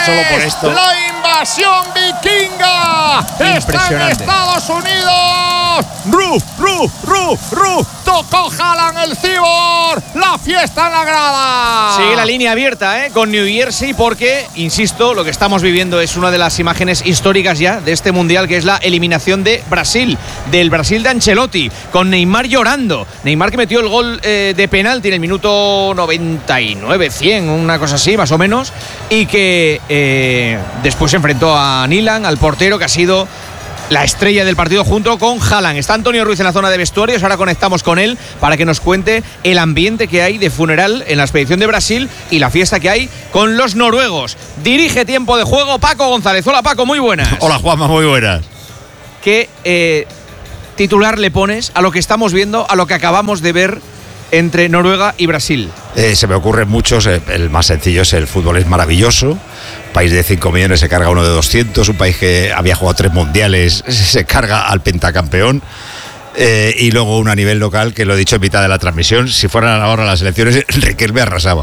solo por esto. La invasión vikinga está en Estados Unidos. Tocó Haaland el cibor. La fiesta en la grada. Sigue la línea abierta, con New Jersey, porque, insisto, lo que estamos viviendo es una de las imágenes históricas ya de este mundial, que es la eliminación de Brasil, del Brasil de Ancelotti, con Neymar llorando. Neymar, que metió el gol de penalti en el minuto 99, 100, una cosa así, más o menos, y que después se enfrentó a Nyland, al portero, que ha sido la estrella del partido junto con Haaland. Está Antonio Ruiz en la zona de vestuarios. Ahora conectamos con él para que nos cuente el ambiente que hay de funeral en la expedición de Brasil y la fiesta que hay con los noruegos. Dirige Tiempo de Juego Paco González. Hola, Paco, muy buenas. Hola, Juanma, muy buenas. ¿Qué titular le pones a lo que estamos viendo, a lo que acabamos de ver entre Noruega y Brasil? Se me ocurren muchos. El más sencillo es: el fútbol es maravilloso. País de 5 millones se carga uno de 200. Un país que había jugado 3 mundiales se carga al pentacampeón. Y luego uno a nivel local, que lo he dicho en mitad de la transmisión: si fueran ahora las elecciones, Riquelme arrasaba.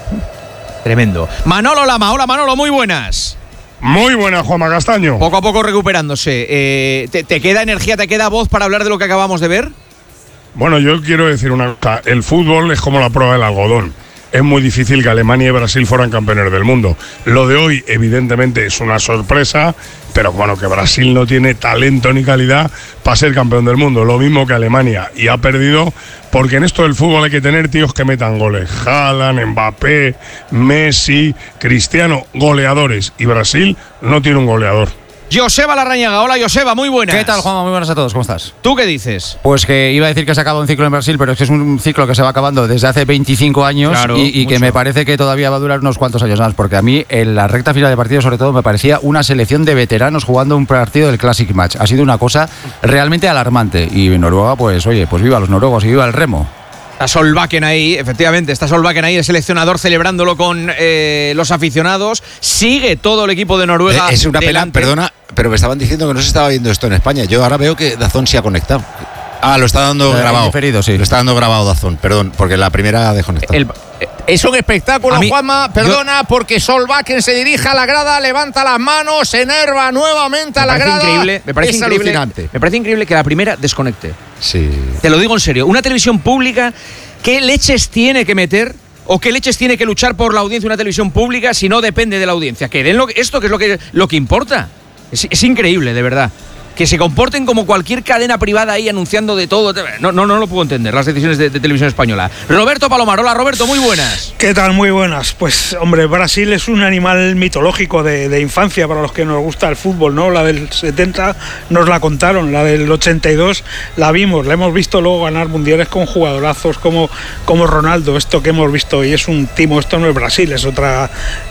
Tremendo. Manolo Lama. Hola, Manolo, muy buenas. Muy buena, Juanma Castaño. Poco a poco recuperándose. ¿Te queda energía, te queda voz para hablar de lo que acabamos de ver? Bueno, yo quiero decir una cosa. El fútbol es como la prueba del algodón. Es muy difícil que Alemania y Brasil fueran campeones del mundo. Lo de hoy, evidentemente, es una sorpresa, pero bueno, que Brasil no tiene talento ni calidad para ser campeón del mundo. Lo mismo que Alemania. Y ha perdido porque en esto del fútbol hay que tener tíos que metan goles. Haaland, Mbappé, Messi, Cristiano, goleadores. Y Brasil no tiene un goleador. Joseba Larrañaga. Hola, Joseba, muy buenas. ¿Qué tal, Juanma? Muy buenas a todos, ¿cómo estás? ¿Tú qué dices? Pues que iba a decir que se ha acabado un ciclo en Brasil, pero es que es un ciclo que se va acabando desde hace 25 años, claro, y que me parece que todavía va a durar unos cuantos años más, porque a mí en la recta final de partido, sobre todo, me parecía una selección de veteranos jugando un partido del Classic Match. Ha sido una cosa realmente alarmante, y en Noruega, pues oye, pues viva los noruegos y viva el remo. Está Solbakken ahí, efectivamente, está Solbakken ahí, el seleccionador, celebrándolo con los aficionados. Sigue todo el equipo de Noruega. Es una pena, perdona, pero me estaban diciendo que no se estaba viendo esto en España. Yo ahora veo que DAZN se ha conectado. Lo está dando grabado. Diferido, sí. Lo está dando grabado DAZN, perdón, porque la primera ha desconectado. Es un espectáculo, Juanma, perdona, porque Solbakken se dirige a la grada, levanta las manos, se enerva nuevamente a la grada. Me parece increíble. Me parece increíble que la primera desconecte. Sí. Te lo digo en serio. Una televisión pública, ¿qué leches tiene que meter o qué leches tiene que luchar por la audiencia de una televisión pública si no depende de la audiencia? Que den esto, que es lo que importa. Es increíble, de verdad. Que se comporten como cualquier cadena privada ahí anunciando de todo. No lo puedo entender, las decisiones de televisión española. Roberto Palomar. Hola, Roberto, muy buenas. ¿Qué tal? Muy buenas. Pues, hombre, Brasil es un animal mitológico de infancia para los que nos gusta el fútbol, ¿no? La del 70 nos la contaron, la del 82 la vimos, la hemos visto luego ganar mundiales con jugadorazos como Ronaldo. Esto que hemos visto hoy es un timo, esto no es Brasil, es otra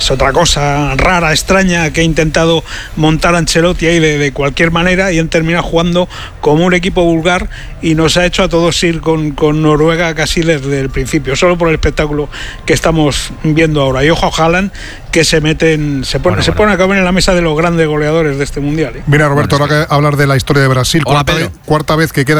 cosa rara, extraña, que ha intentado montar Ancelotti ahí de cualquier manera, y han terminado jugando como un equipo vulgar, y nos ha hecho a todos ir con Noruega casi desde el principio, solo por el espectáculo que estamos viendo ahora. Y ojo a Haaland, que se pone a caber en la mesa de los grandes goleadores de este mundial. Mira, Roberto, ahora que hablar de la historia de Brasil, cuarta vez que queda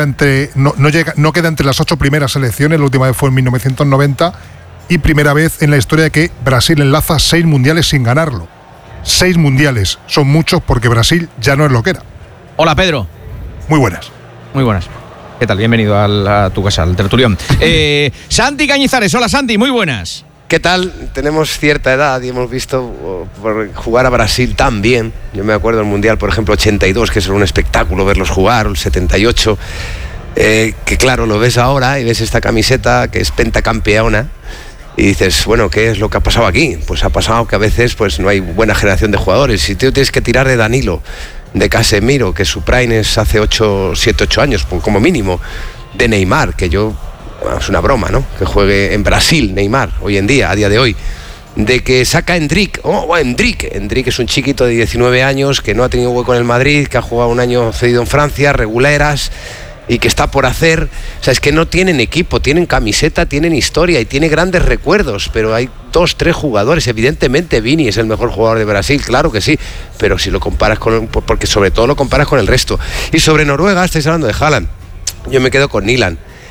no queda entre las 8 primeras selecciones. La última vez fue en 1990, y primera vez en la historia que Brasil enlaza 6 mundiales sin ganarlo. 6 mundiales son muchos, porque Brasil ya no es lo que era. Hola, Pedro. Muy buenas. Muy buenas. ¿Qué tal? Bienvenido a tu casa, al tertulión. Santi Cañizares. Hola, Santi, muy buenas. ¿Qué tal? Tenemos cierta edad y hemos visto jugar a Brasil tan bien. Yo me acuerdo del Mundial, por ejemplo, 82, que es un espectáculo verlos jugar, el 78, que claro, lo ves ahora y ves esta camiseta que es pentacampeona y dices, bueno, ¿qué es lo que ha pasado aquí? Pues ha pasado que a veces pues no hay buena generación de jugadores. Si tú tienes que tirar de Danilo, de Casemiro, que su prime es hace 7, 8 años, como mínimo, de Neymar, que es una broma, ¿no? Que juegue en Brasil Neymar, hoy en día, a día de hoy. De que saca Endrick. Endrick es un chiquito de 19 años que no ha tenido hueco en el Madrid, que ha jugado un año cedido en Francia, reguleras, y que está por hacer. O sea, es que no tienen equipo, tienen camiseta, tienen historia y tiene grandes recuerdos, pero hay 2, 3 jugadores. Evidentemente Vini es el mejor jugador de Brasil, claro que sí, pero si lo comparas porque sobre todo lo comparas con el resto. Y sobre Noruega, estáis hablando de Haaland, yo me quedo con Nyland.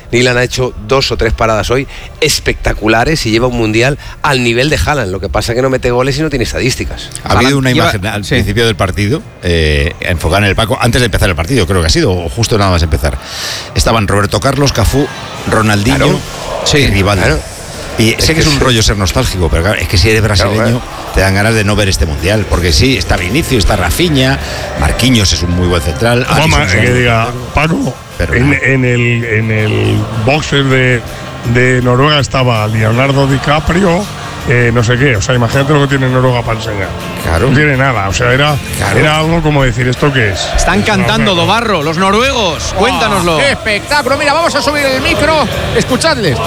Nyland ha hecho 2 o 3 paradas hoy espectaculares y lleva un mundial al nivel de Haaland. Lo que pasa es que no mete goles y no tiene estadísticas. Ha habido una imagen al principio del partido, enfocada en el palco, antes de empezar el partido, creo que ha sido, o justo nada más empezar. Estaban Roberto Carlos, Cafú, Ronaldinho y Rivaldo. Claro. Y sé que es un rollo ser nostálgico, pero claro, es que si eres brasileño te dan ganas de no ver este mundial, porque sí, está Vinicius, está Rafinha, Marquinhos es un muy buen central. Que diga, Paco, en el boxer de Noruega estaba Leonardo DiCaprio, no sé qué, o sea, imagínate lo que tiene Noruega para enseñar. Claro. No tiene nada, o sea, era algo como decir, ¿esto qué es? Están cantando, Dobarro, los noruegos, cuéntanoslo. ¡Qué espectáculo! Mira, vamos a subir el micro, escuchadles.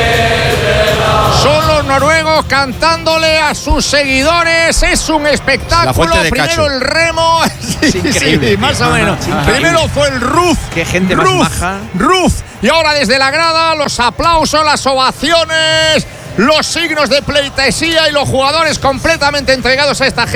Son los noruegos cantándole a sus seguidores, es un espectáculo. Primero Cacho. El remo, sí, más o menos. Primero fue el Ruf. Qué gente más maja. Ruf. Y ahora desde la grada los aplausos, las ovaciones, los signos de pleitesía y los jugadores completamente entregados a esta gente.